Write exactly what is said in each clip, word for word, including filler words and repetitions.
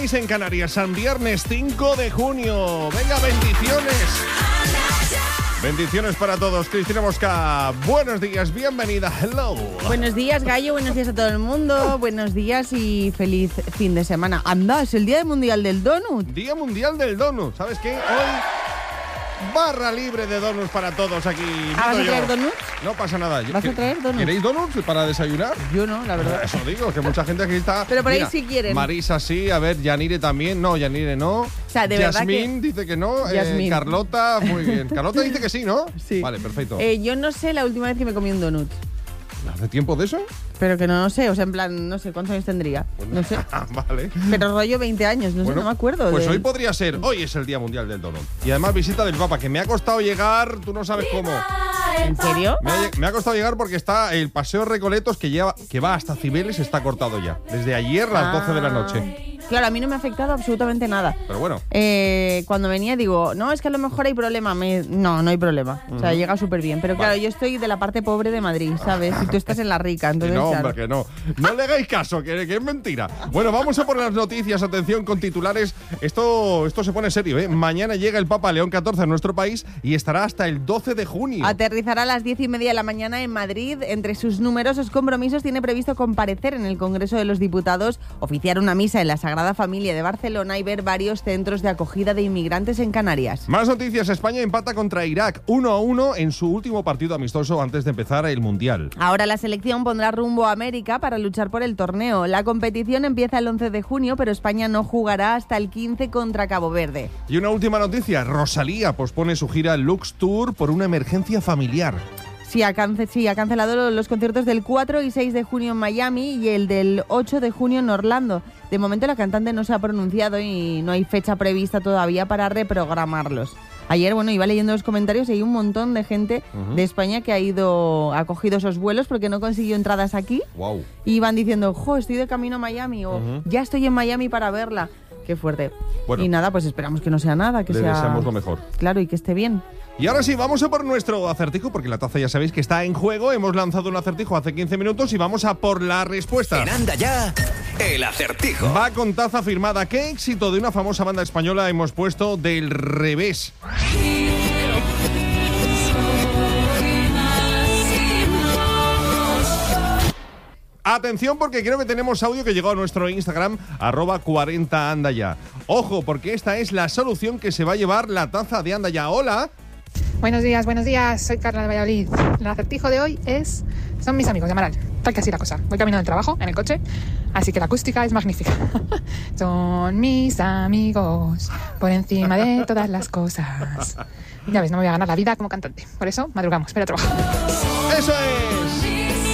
En Canarias, San Viernes cinco de junio. Venga, bendiciones. Bendiciones para todos. Cristina Mosca, buenos días, bienvenida. Hello. Buenos días, Gallo, buenos días a todo el mundo. Buenos días y feliz fin de semana. Anda, es el Día Mundial del Donut. Día Mundial del Donut. ¿Sabes qué? Hoy barra libre de donuts para todos aquí. ¿Ah, vas a yo. traer donuts? No pasa nada. ¿Vas a traer donuts? ¿Queréis donuts para desayunar? Yo no, la verdad. Eso digo, que mucha gente aquí está. Pero por ahí Mira, sí quieren. Marisa sí, a ver, Yanire también. No, Yanire no. O sea, de verdad Yasmín que... dice que no. Eh, Yasmín. Carlota, muy bien. Carlota dice que sí, ¿no? Sí. Vale, perfecto. Eh, yo no sé la última vez que me comí un donut. ¿Hace tiempo de eso? Pero que no, no sé, o sea, en plan, no sé, ¿cuántos años tendría? No sé. Vale. Pero rollo veinte años, no Bueno, sé, no me acuerdo. Pues de... hoy podría ser. Hoy es el Día Mundial del Donut. Y además visita del Papa, que me ha costado llegar, tú no sabes cómo. ¿En serio? Me ha, me ha costado llegar porque está el Paseo Recoletos que, lleva, que va hasta Cibeles, está cortado ya. Desde ayer a las Ah. doce de la noche. Claro, a mí no me ha afectado absolutamente nada. Pero bueno. Eh, cuando venía digo, no, es que a lo mejor hay problema. Me... No, no hay problema. O sea, llega súper bien. Pero claro, Vale. yo estoy de la parte pobre de Madrid, ¿sabes? Y tú estás en la rica, Que entonces no, claro. hombre, que no. No le hagáis caso, que, que es mentira. Bueno, vamos a poner las noticias. Atención con titulares. Esto, esto se pone serio, ¿eh? Mañana llega el Papa León catorce a nuestro país y estará hasta el doce de junio. Aterrizará a las diez y media de la mañana en Madrid. Entre sus numerosos compromisos tiene previsto comparecer en el Congreso de los Diputados, oficiar una misa en la Sagrada Familia de Barcelona y ver varios centros de acogida de inmigrantes en Canarias. Más noticias. España empata contra Irak uno a uno en su último partido amistoso antes de empezar el Mundial. Ahora la selección pondrá rumbo a América para luchar por el torneo. La competición empieza el once de junio, pero España no jugará hasta el quince contra Cabo Verde. Y una última noticia. Rosalía pospone su gira Lux Tour por una emergencia familiar. Sí ha, cance- sí, ha cancelado los conciertos del cuatro y seis de junio en Miami y el del ocho de junio en Orlando. De momento la cantante no se ha pronunciado y no hay fecha prevista todavía para reprogramarlos. Ayer, bueno, iba leyendo los comentarios y hay un montón de gente Ujú. de España que ha ido, ha cogido esos vuelos porque no consiguió entradas aquí. Wow. Y van diciendo, jo, estoy de camino a Miami o Ujú. ya estoy en Miami para verla. Qué fuerte. Bueno. Y nada, pues esperamos que no sea nada, que Le sea... deseamos lo mejor. Claro, y que esté bien. Y ahora sí, vamos a por nuestro acertijo, porque la taza ya sabéis que está en juego. Hemos lanzado un acertijo hace quince minutos y vamos a por la respuesta. En Anda Ya, el acertijo. Va con taza firmada. ¿Qué éxito de una famosa banda española hemos puesto del revés? Atención, porque creo que tenemos audio que llegó a nuestro Instagram, arroba cuarenta anda ya. Ojo, porque esta es la solución que se va a llevar la taza de Anda Ya. Hola. Buenos días, buenos días, soy Carla de Valladolid. El acertijo de hoy es... Son mis amigos de Amaral. Tal que así la cosa. Voy camino del trabajo, en el coche, así que la acústica es magnífica. Son mis amigos, por encima de todas las cosas. Ya ves, no me voy a ganar la vida como cantante. Por eso, madrugamos, pero trabajo. ¡Eso es!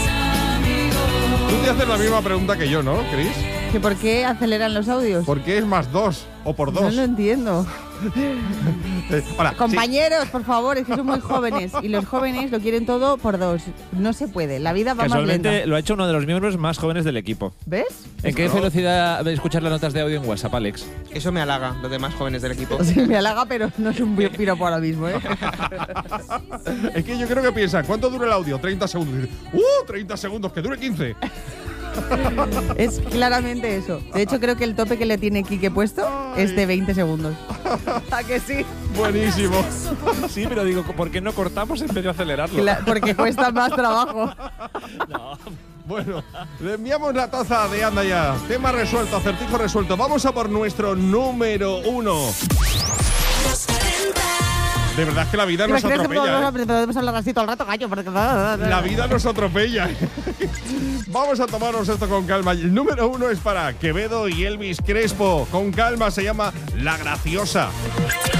Tú te haces la misma pregunta que yo, ¿no, Cris? ¿Que por qué aceleran los audios? ¿Por qué es más dos o por No dos? lo entiendo. Eh, hola, sí. Compañeros, por favor, es que son muy jóvenes y los jóvenes lo quieren todo por dos. No se puede, la vida va más Casualmente lenta. lo ha hecho uno de los miembros más jóvenes del equipo. ¿Ves? ¿En qué velocidad escuchar las notas de audio en WhatsApp, Alex? Eso me halaga, los demás jóvenes del equipo. Sí, me halaga, pero no es un pi- piropo ahora mismo, ¿eh? Es que yo creo que piensa, ¿cuánto dura el audio? treinta segundos. ¡Uh! treinta segundos, que dure quince. Es claramente eso. De hecho, creo que el tope que le tiene Quique puesto es de veinte segundos. ¿A que sí? Buenísimo. Sí, pero digo, ¿por qué no cortamos en vez de acelerarlo? Cla- porque cuesta más trabajo. Bueno, le enviamos la taza de Anda Ya. Tema resuelto, acertijo resuelto. Vamos a por nuestro número uno. De verdad que la vida nos atropella, ¿eh? Podemos hablar así todo el rato, gallo. Porque... La vida nos atropella. Vamos a tomarnos esto con calma. El número uno es para Quevedo y Elvis Crespo. Con calma, se llama La Graciosa.